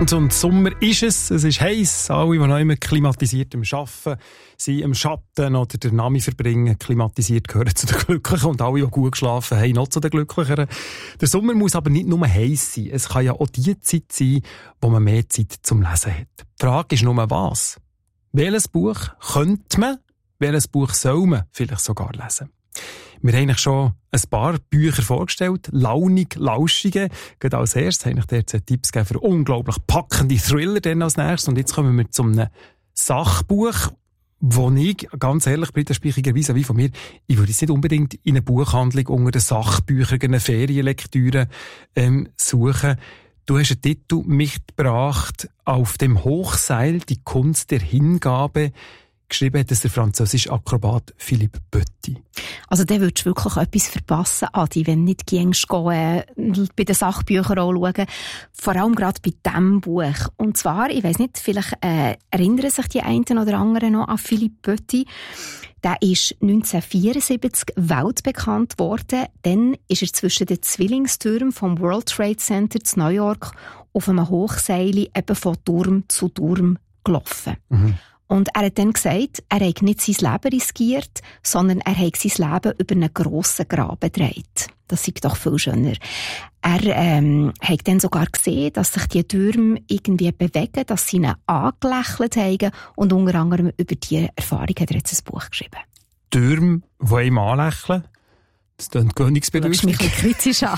Und Sommer ist es ist heiß. Alle, die noch immer klimatisiert Arbeiten sind, im Schatten oder der Nami verbringen, klimatisiert gehören zu den Glücklichen. Und alle, die gut geschlafen haben, noch zu den Glücklicheren. Der Sommer muss aber nicht nur heiß sein. Es kann ja auch die Zeit sein, wo man mehr Zeit zum Lesen hat. Die Frage ist nur, was? Welches Buch könnte man, welches Buch soll man vielleicht sogar lesen? Wir haben eigentlich schon ein paar Bücher vorgestellt, launig, lauschige. Gerade als erstes habe ich dir jetzt Tipps gegeben für unglaublich packende Thriller dann als nächstes. Und jetzt kommen wir zu einem Sachbuch, wo ich, ganz ehrlich, Britta Speichiger vis-à-vis von mir, ich würde jetzt nicht unbedingt in eine Buchhandlung unter den Sachbüchern eine Ferienlektüre suchen. Du hast einen Titel mitgebracht, «Auf dem Hochseil, die Kunst der Hingabe». Geschrieben hat es der französische Akrobat Philippe Petit. Also da würdest du wirklich etwas verpassen, Adi, wenn du nicht gehst, bei den Sachbüchern auch schauen. Vor allem gerade bei diesem Buch. Und zwar, ich weiss nicht, vielleicht erinnern sich die einen oder anderen noch an Philippe Petit. Der ist 1974 weltbekannt worden. Dann ist er zwischen den Zwillingstürmen vom World Trade Center in New York auf einem Hochseil eben von Turm zu Turm gelaufen. Mhm. Und er hat dann gesagt, er hat nicht sein Leben riskiert, sondern er hat sein Leben über einen grossen Graben gedreht. Das ist doch viel schöner. Er hat dann sogar gesehen, dass sich die Türme irgendwie bewegen, dass sie ihn angelächelt haben. Und unter anderem über diese Erfahrung hat er jetzt ein Buch geschrieben. Türme, die ihm anlächeln? Das klingt königsbedürftig. Du schaust mich ein kritisch an.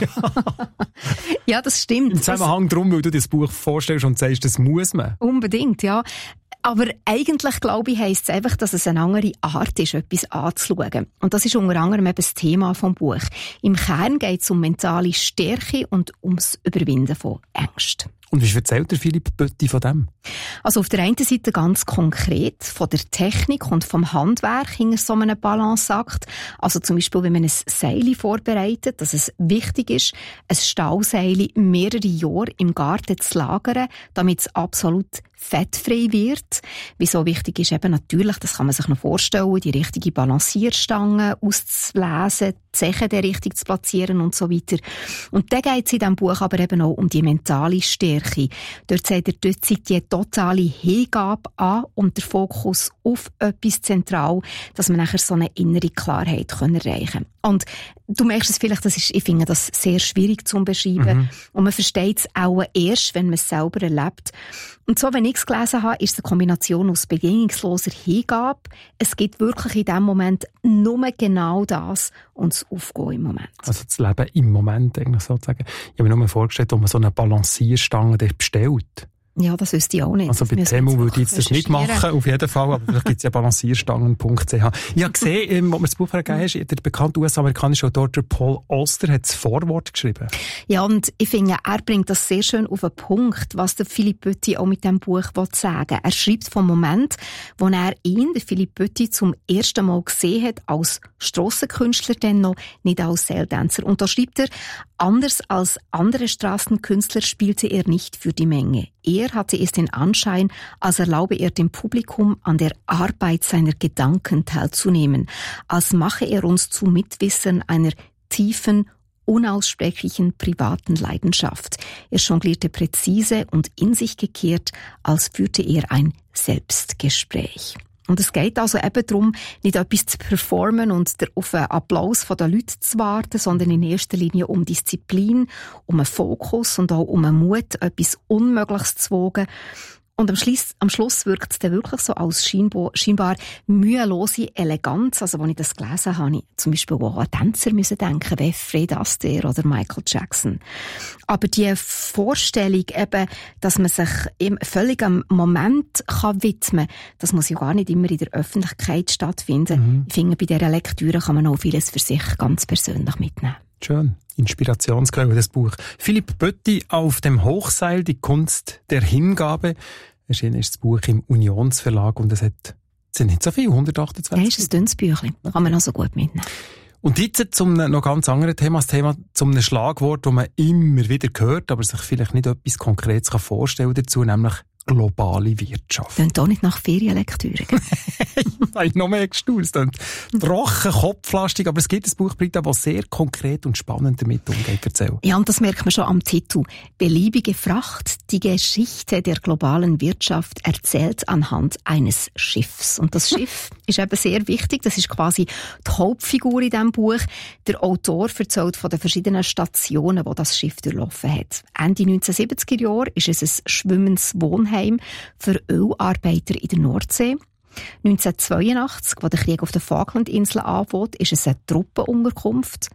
Ja, das stimmt. Im Zusammenhang darum, weil du dir das Buch vorstellst und sagst, das muss man. Unbedingt, ja. Aber eigentlich, glaube ich, heisst es einfach, dass es eine andere Art ist, etwas anzuschauen. Und das ist unter anderem eben das Thema vom Buch. Im Kern geht es um mentale Stärke und ums Überwinden von Ängsten. Und wie erzählt der Philippe Petit von dem? Also auf der einen Seite ganz konkret von der Technik und vom Handwerk hinter so einem Balanceakt. Also zum Beispiel, wenn man ein Seil vorbereitet, dass es wichtig ist, ein Stahlseil mehrere Jahre im Garten zu lagern, damit es absolut fettfrei wird. Wieso wichtig ist eben natürlich, das kann man sich noch vorstellen, die richtige Balancierstange auszulesen, die Zechen der richtig zu platzieren und so weiter. Und dann geht es in diesem Buch aber eben auch um die mentale Stärke. Dort sagt er, dort sind die totale Hingabe an und der Fokus auf etwas zentral, dass man nachher so eine innere Klarheit erreichen kann. Und du merkst es vielleicht, ich finde das sehr schwierig zu beschreiben. Mhm. Und man versteht es auch erst, wenn man es selber erlebt. Und so, wenn ich es gelesen habe, ist es eine Kombination aus bedingungsloser Hingabe. Es gibt wirklich in dem Moment nur genau das und das Aufgehen im Moment. Also das Leben im Moment eigentlich sozusagen. Ich habe mir nur vorgestellt, ob man so eine Balancierstange bestellt. Ja, das wüsste ich auch nicht. Also bei Temu würde ich jetzt das nicht machen, auf jeden Fall, aber vielleicht gibt es ja balancierstangen.ch. Ich habe gesehen, wo mir das Buch gegeben hast, der bekannte US-amerikanische Autor Paul Auster hat das Vorwort geschrieben. Ja, und ich finde, er bringt das sehr schön auf den Punkt, was der Philippe Petit auch mit diesem Buch sagen will. Er schreibt vom Moment, wo er ihn, der Philippe Petit, zum ersten Mal gesehen hat, als Strassenkünstler denn noch, nicht als Seiltänzer. Und da schreibt er, anders als andere Straßenkünstler spielte er nicht für die Menge. Er hatte es den Anschein, als erlaube er dem Publikum an der Arbeit seiner Gedanken teilzunehmen, als mache er uns zu Mitwissern einer tiefen, unaussprechlichen privaten Leidenschaft. Er jonglierte präzise und in sich gekehrt, als führte er ein Selbstgespräch. Und es geht also eben darum, nicht etwas zu performen und auf einen Applaus der Leute zu warten, sondern in erster Linie um Disziplin, um einen Fokus und auch um einen Mut, etwas Unmögliches zu wagen. Und am Schluss wirkt es dann wirklich so als scheinbar mühelose Eleganz. Also, als ich das gelesen habe, zum Beispiel auch an Tänzer müssen denken, wie Fred Astaire oder Michael Jackson. Aber die Vorstellung eben, dass man sich im völligen Moment widmen kann, das muss ja gar nicht immer in der Öffentlichkeit stattfinden. Mhm. Ich finde, bei dieser Lektüre kann man auch vieles für sich ganz persönlich mitnehmen. Schön. Inspirationsquelle, das Buch. Philippe Petit, «Auf dem Hochseil, die Kunst der Hingabe». Erschienen ist das Buch im Unionsverlag und es sind nicht so viel, 128. Ja, ist ein dünnes Büchlein. Kann man auch so gut mitnehmen. Und jetzt zum noch ganz anderen Thema, das Thema zum einem Schlagwort, das man immer wieder hört, aber sich vielleicht nicht etwas Konkretes vorstellen kann dazu, nämlich globale Wirtschaft. Klingt auch nicht nach Ferienlektüre. Ich habe noch mehr gestaunt. Trocken, kopflastig, aber es gibt ein Buch, Britta, das sehr konkret und spannend damit umgeht. Erzähl. Ja, und das merkt man schon am Titel. Beliebige Fracht, Die Geschichte der globalen Wirtschaft erzählt anhand eines Schiffs. Und das Schiff ist eben sehr wichtig. Das ist quasi die Hauptfigur in diesem Buch. Der Autor erzählt von den verschiedenen Stationen, die das Schiff durchlaufen hat. Ende 1970er Jahre ist es ein schwimmendes Wohnheim für Ölarbeiter in der Nordsee. 1982, als der Krieg auf den Falklandinseln anfängt, ist es eine Truppenunterkunft.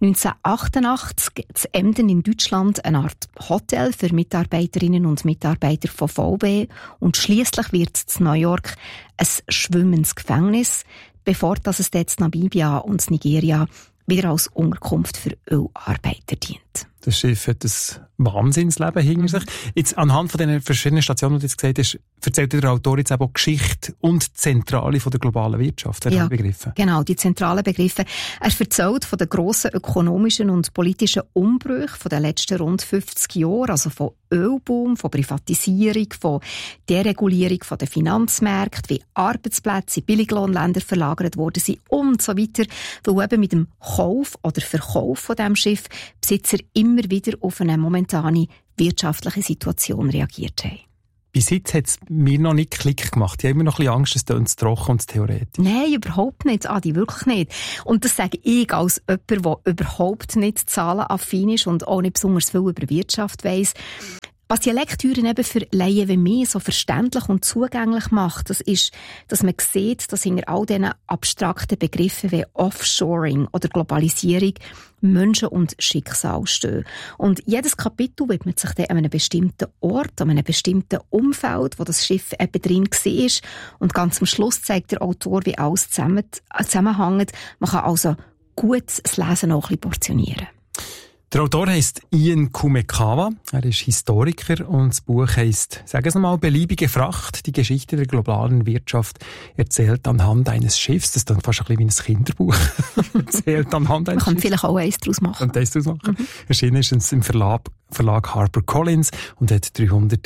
1988 zu Emden in Deutschland eine Art Hotel für Mitarbeiterinnen und Mitarbeiter von VW. Und schliesslich wird es in New York ein schwimmendes Gefängnis, bevor das es dort in Namibia und Nigeria wieder als Unterkunft für Ölarbeiter dient. Das Schiff hat ein Wahnsinnsleben hinter sich. Jetzt, anhand von den verschiedenen Stationen, die du jetzt gesagt hast, erzählt der Autor jetzt auch Geschichte und Zentrale von der globalen Wirtschaft. Ja, Begriffe. Genau, die zentralen Begriffe. Er erzählt von den grossen ökonomischen und politischen Umbrüchen von den letzten rund 50 Jahren, also von Ölboom, von Privatisierung, von Deregulierung von den Finanzmärkten, wie Arbeitsplätze in Billiglohnländer verlagert worden sind und so weiter, weil eben mit dem Kauf oder Verkauf von diesem Schiff Besitzer immer wieder auf eine momentane wirtschaftliche Situation reagiert haben. Bis jetzt hat es mir noch nicht Klick gemacht. Ich habe immer noch ein bisschen Angst, es tönt zu trocken und zu theoretisch. Nein, überhaupt nicht, Adi, wirklich nicht. Und das sage ich als jemand, der überhaupt nicht zahlenaffin ist und auch nicht besonders viel über Wirtschaft weiss. Was die Lektüre eben für Laien wie mich so verständlich und zugänglich macht, das ist, dass man sieht, dass hinter all diesen abstrakten Begriffen wie Offshoring oder Globalisierung Menschen und Schicksal stehen. Und jedes Kapitel widmet sich dann an einem bestimmten Ort, an einem bestimmten Umfeld, wo das Schiff eben drin war. Und ganz am Schluss zeigt der Autor, wie alles zusammenhängt. Man kann also gut das Lesen auch ein bisschen portionieren. Der Autor heisst Ian Kumekawa, er ist Historiker und das Buch heisst, sagen Sie mal, «Beliebige Fracht, die Geschichte der globalen Wirtschaft erzählt anhand eines Schiffs». Das ist dann fast ein bisschen wie ein Kinderbuch. Erzählt anhand eines Schiffs. Man kann vielleicht auch eins daraus machen. Erschienen ist es im Verlag HarperCollins und hat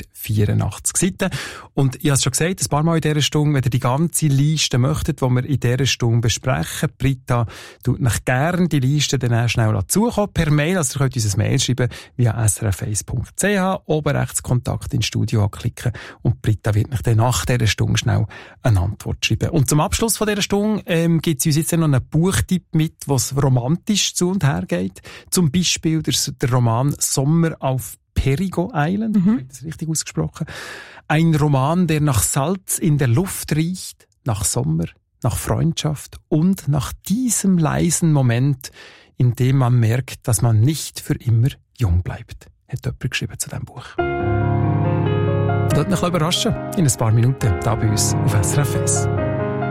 384 Seiten. Und ich habe es schon gesagt, ein paar Mal in dieser Stunde, wenn ihr die ganze Liste möchtet, die wir in dieser Stunde besprechen, Britta tut euch gerne die Liste dann schnell dazukommen per Mail. Also ihr könnt uns ein Mail schreiben via srf1.ch, oben rechts Kontakt ins Studio anklicken und Britta wird euch dann nach dieser Stunde schnell eine Antwort schreiben. Und zum Abschluss von dieser Stunde gibt es uns jetzt noch einen Buchtipp mit, was romantisch zu und her geht. Zum Beispiel der Roman «Sommer auf Perigo Island», habe ich das richtig ausgesprochen? Ein Roman, der nach Salz in der Luft riecht, nach Sommer, nach Freundschaft und nach diesem leisen Moment, in dem man merkt, dass man nicht für immer jung bleibt. Hat jemand geschrieben zu diesem Buch. Lasst mich überraschen in ein paar Minuten, da bei uns auf SRF 1.